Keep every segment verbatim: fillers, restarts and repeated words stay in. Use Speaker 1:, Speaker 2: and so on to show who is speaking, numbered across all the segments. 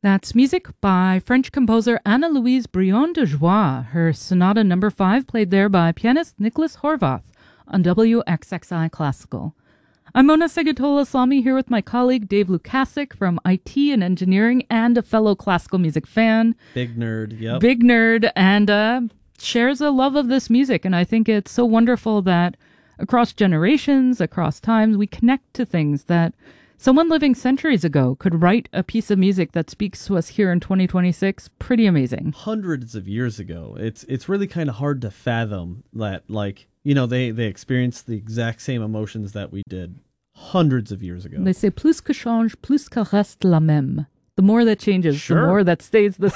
Speaker 1: That's music by French composer Anna-Louise Brion de Joie. Her Sonata Number five played there by pianist Nicholas Horvath on W X X I Classical. I'm Mona Segatola-Slamy here with my colleague Dave Lukasik from I T and Engineering and a fellow classical music fan.
Speaker 2: Big nerd, yep.
Speaker 1: Big nerd, and uh, shares a love of this music. And I think it's so wonderful that across generations, across times, we connect to things that someone living centuries ago could write a piece of music that speaks to us here in twenty twenty-six. Pretty amazing.
Speaker 2: Hundreds of years ago. It's it's really kind of hard to fathom that, like, you know, they, they experienced the exact same emotions that we did hundreds of years ago.
Speaker 1: They say, plus que change, plus que reste la même. The more that changes,
Speaker 2: Sure.
Speaker 1: the more that stays the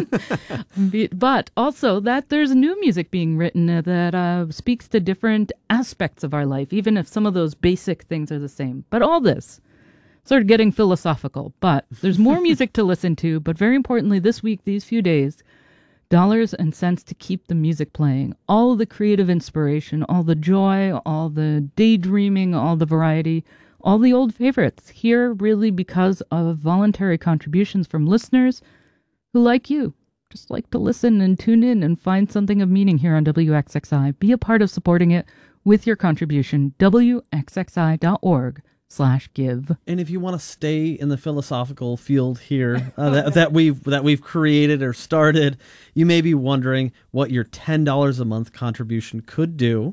Speaker 1: same. But also that there's new music being written that uh, speaks to different aspects of our life, even if some of those basic things are the same. But all this, sort of getting philosophical, but there's more music to listen to. But very importantly, this week, these few days, dollars and cents to keep the music playing. All the creative inspiration, all the joy, all the daydreaming, all the variety, all the old favorites here really because of voluntary contributions from listeners who, like you, just like to listen and tune in and find something of meaning here on W X X I. Be a part of supporting it with your contribution. W X X I dot org slash give.
Speaker 2: And if you want to stay in the philosophical field here uh, that, that we've that we've created or started, you may be wondering what your ten dollars a month contribution could do.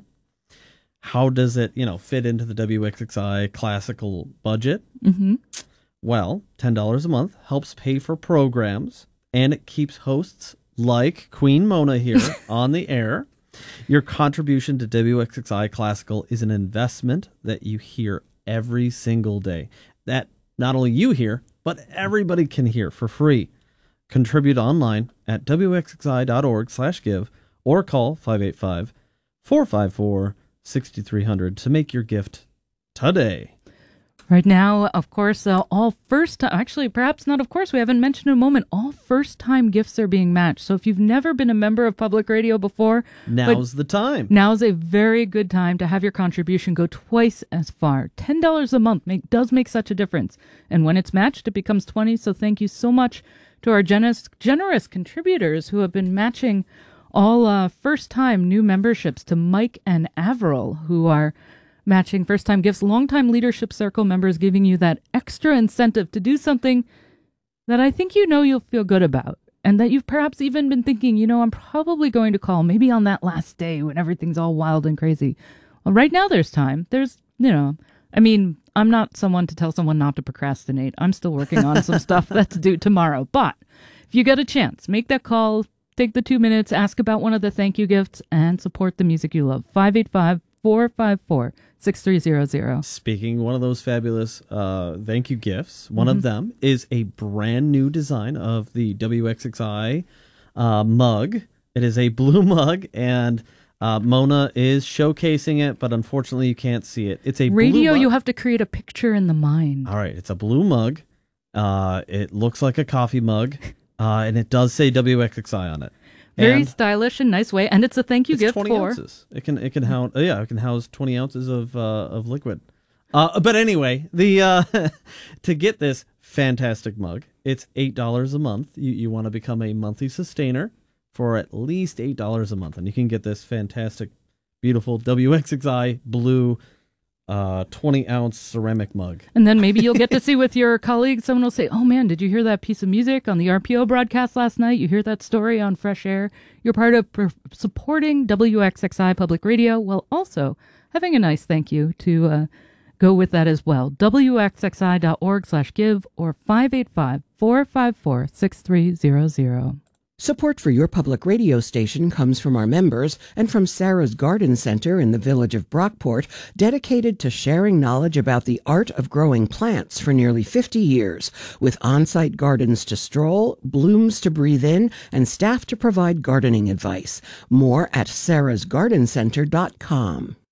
Speaker 2: How does it, you know, fit into the W X X I classical budget?
Speaker 1: Mm-hmm.
Speaker 2: Well, ten dollars a month helps pay for programs, and it keeps hosts like Queen Mona here on the air. Your contribution to W X X I Classical is an investment that you hear every single day, that not only you hear, but everybody can hear for free. Contribute online at W X X I dot org slash give or call five eight five, four five four, six three zero zero to make your gift today.
Speaker 1: Right now, of course, uh, all first time, actually, perhaps not of course, we haven't mentioned in a moment, all first-time gifts are being matched. So if you've never been a member of Public Radio before,
Speaker 2: now's the time.
Speaker 1: Now's a very good time to have your contribution go twice as far. ten dollars a month make, does make such a difference. And when it's matched, it becomes twenty dollars. So thank you so much to our generous, generous contributors who have been matching all uh, first-time new memberships to Mike and Avril, who are matching first-time gifts, longtime Leadership Circle members, giving you that extra incentive to do something that I think you know you'll feel good about, and that you've perhaps even been thinking, you know, I'm probably going to call maybe on that last day when everything's all wild and crazy. Well, right now there's time. There's, you know, I mean, I'm not someone to tell someone not to procrastinate. I'm still working on some stuff that's due tomorrow. But if you get a chance, make that call, take the two minutes, ask about one of the thank you gifts, and support the music you love. five eight five, four five four, six three zero zero.
Speaker 2: Speaking one of those fabulous uh, thank you gifts, one
Speaker 1: Mm-hmm.
Speaker 2: of them is a brand new design of the W X X I uh, mug. It is a blue mug, and uh, Mona is showcasing it, but unfortunately you can't see it. It's a
Speaker 1: Radio,
Speaker 2: blue mug.
Speaker 1: you have to create a picture in the mind.
Speaker 2: All right, it's a blue mug. Uh, it looks like a coffee mug, uh, and it does say W X X I on it.
Speaker 1: Very
Speaker 2: And
Speaker 1: stylish and nice way, and it's a thank you
Speaker 2: it's
Speaker 1: gift
Speaker 2: twenty
Speaker 1: for
Speaker 2: ounces. It can it can house oh yeah it can house twenty ounces of uh, of liquid. Uh, but anyway, the uh, to get this fantastic mug, it's eight dollars a month. You you want to become a monthly sustainer for at least eight dollars a month, and you can get this fantastic, beautiful W X X I blue uh, twenty ounce ceramic mug.
Speaker 1: And then maybe you'll get to see with your colleagues, someone will say, oh man, did you hear that piece of music on the R P O broadcast last night? You hear that story on Fresh Air? You're part of per- supporting W X X I Public Radio while also having a nice thank you to uh, go with that as well. W X X I dot org slash give or five eight five, four five four, six three zero zero.
Speaker 3: Support for your public radio station comes from our members and from Sarah's Garden Center in the village of Brockport, dedicated to sharing knowledge about the art of growing plants for nearly fifty years, with on-site gardens to stroll, blooms to breathe in, and staff to provide gardening advice. More at sarahs garden center dot com.